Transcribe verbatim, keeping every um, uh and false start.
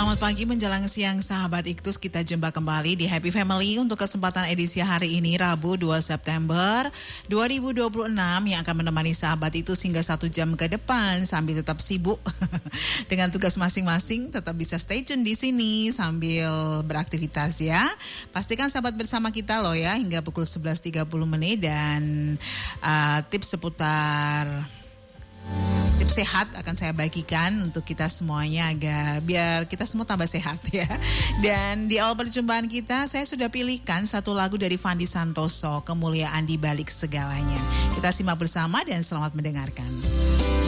Selamat pagi menjelang siang sahabat Iktus, kita jumpa kembali di Happy Family untuk kesempatan edisi hari ini Rabu dua September dua ribu dua puluh enam yang akan menemani sahabat Iktus hingga satu jam ke depan sambil tetap sibuk dengan tugas masing-masing. Tetap bisa stay tune di sini sambil beraktivitas ya. Pastikan sahabat bersama kita loh ya hingga pukul sebelas tiga puluh menit dan uh, tips seputar tips sehat akan saya bagikan untuk kita semuanya agar biar kita semua tambah sehat ya. Dan di awal perjumpaan kita saya sudah pilihkan satu lagu dari Fandi Santoso, Kemuliaan di Balik Segalanya. Kita simak bersama dan selamat mendengarkan.